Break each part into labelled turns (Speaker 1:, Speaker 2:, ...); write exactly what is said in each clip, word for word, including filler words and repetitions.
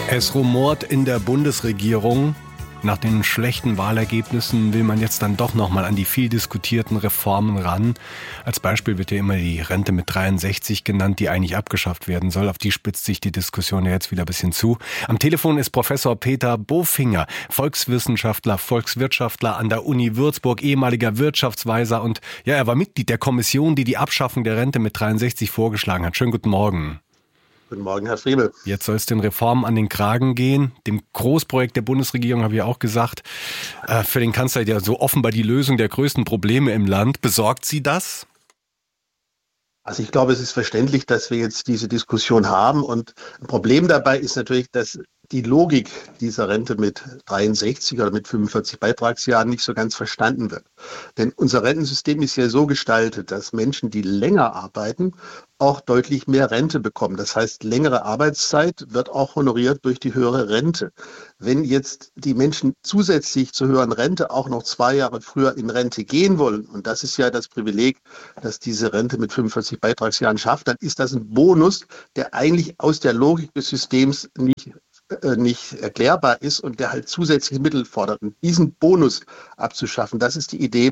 Speaker 1: Es rumort in der Bundesregierung. Nach den schlechten Wahlergebnissen will man jetzt dann doch nochmal an die viel diskutierten Reformen ran. Als Beispiel wird ja immer die Rente mit dreiundsechzig genannt, die eigentlich abgeschafft werden soll. Auf die spitzt sich die Diskussion ja jetzt wieder ein bisschen zu. Am Telefon ist Professor Peter Bofinger, Volkswissenschaftler, Volkswirtschaftler an der Uni Würzburg, ehemaliger Wirtschaftsweiser. Und ja, er war Mitglied der Kommission, die die Abschaffung der Rente mit dreiundsechzig vorgeschlagen hat. Schönen guten Morgen.
Speaker 2: Guten Morgen, Herr Friebel.
Speaker 1: Jetzt soll es den Reformen an den Kragen gehen. Dem Großprojekt der Bundesregierung habe ich auch gesagt. Äh, für den Kanzler ja so offenbar die Lösung der größten Probleme im Land. Besorgt Sie das?
Speaker 2: Also ich glaube, es ist verständlich, dass wir jetzt diese Diskussion haben. Und ein Problem dabei ist natürlich, dass die Logik dieser Rente mit dreiundsechzig oder mit fünfundvierzig Beitragsjahren nicht so ganz verstanden wird. Denn unser Rentensystem ist ja so gestaltet, dass Menschen, die länger arbeiten, auch deutlich mehr Rente bekommen. Das heißt, längere Arbeitszeit wird auch honoriert durch die höhere Rente. Wenn jetzt die Menschen zusätzlich zur höheren Rente auch noch zwei Jahre früher in Rente gehen wollen, und das ist ja das Privileg, dass diese Rente mit fünfundvierzig Beitragsjahren schafft, dann ist das ein Bonus, der eigentlich aus der Logik des Systems nicht nicht erklärbar ist und der halt zusätzliche Mittel fordert. Und diesen Bonus abzuschaffen, das ist die Idee,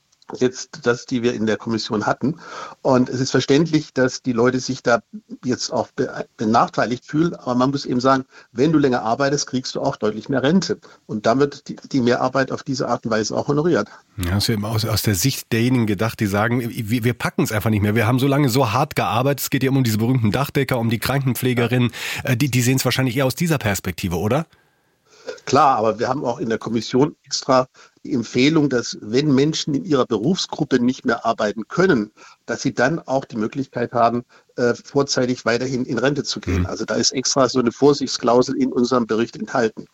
Speaker 2: jetzt, das, die wir in der Kommission hatten. Und es ist verständlich, dass die Leute sich da jetzt auch benachteiligt fühlen. Aber man muss eben sagen, wenn du länger arbeitest, kriegst du auch deutlich mehr Rente. Und dann wird die, die Mehrarbeit auf diese Art und Weise auch honoriert.
Speaker 1: Ja, das ist aus, aus der Sicht derjenigen gedacht, die sagen, wir, wir packen es einfach nicht mehr. Wir haben so lange so hart gearbeitet. Es geht ja immer um diese berühmten Dachdecker, um die Krankenpflegerinnen. Die, die sehen es wahrscheinlich eher aus dieser Perspektive, oder?
Speaker 2: Klar, aber wir haben auch in der Kommission extra die Empfehlung, dass wenn Menschen in ihrer Berufsgruppe nicht mehr arbeiten können, dass sie dann auch die Möglichkeit haben, äh, vorzeitig weiterhin in Rente zu gehen. Mhm. Also da ist extra so eine Vorsichtsklausel in unserem Bericht enthalten.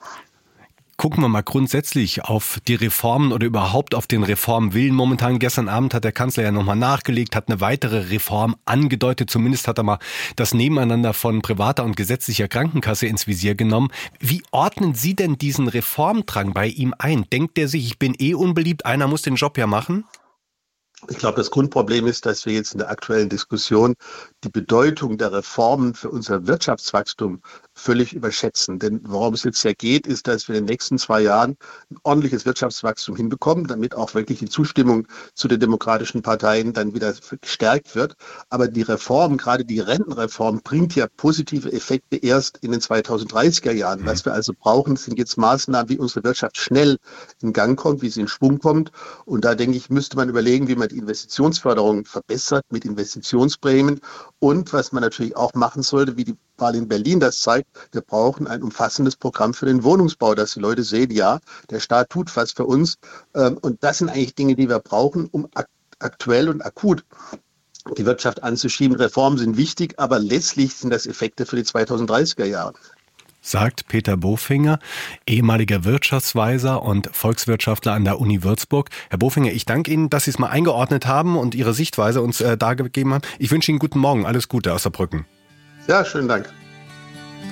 Speaker 1: Gucken wir mal grundsätzlich auf die Reformen oder überhaupt auf den Reformwillen. Momentan, gestern Abend hat der Kanzler ja nochmal nachgelegt, hat eine weitere Reform angedeutet. Zumindest hat er mal das Nebeneinander von privater und gesetzlicher Krankenkasse ins Visier genommen. Wie ordnen Sie denn diesen Reformdrang bei ihm ein? Denkt er sich, ich bin eh unbeliebt, einer muss den Job ja machen?
Speaker 2: Ich glaube, das Grundproblem ist, dass wir jetzt in der aktuellen Diskussion die Bedeutung der Reformen für unser Wirtschaftswachstum völlig überschätzen. Denn worum es jetzt ja geht, ist, dass wir in den nächsten zwei Jahren ein ordentliches Wirtschaftswachstum hinbekommen, damit auch wirklich die Zustimmung zu den demokratischen Parteien dann wieder gestärkt wird. Aber die Reform, gerade die Rentenreform, bringt ja positive Effekte erst in den zweitausenddreißiger Jahren. Was wir also brauchen, sind jetzt Maßnahmen, wie unsere Wirtschaft schnell in Gang kommt, wie sie in Schwung kommt. Und da denke ich, müsste man überlegen, wie man die Investitionsförderung verbessert mit Investitionsprämien. Und was man natürlich auch machen sollte, wie die Wahl in Berlin das zeigt, wir brauchen ein umfassendes Programm für den Wohnungsbau, dass die Leute sehen, ja, der Staat tut was für uns. Und das sind eigentlich Dinge, die wir brauchen, um aktuell und akut die Wirtschaft anzuschieben. Reformen sind wichtig, aber letztlich sind das Effekte für die zweitausenddreißiger Jahre.
Speaker 1: Sagt Peter Bofinger, ehemaliger Wirtschaftsweiser und Volkswirtschaftler an der Uni Würzburg. Herr Bofinger, ich danke Ihnen, dass Sie es mal eingeordnet haben und Ihre Sichtweise uns äh, dargegeben haben. Ich wünsche Ihnen guten Morgen. Alles Gute aus Saarbrücken.
Speaker 2: Ja, schönen Dank.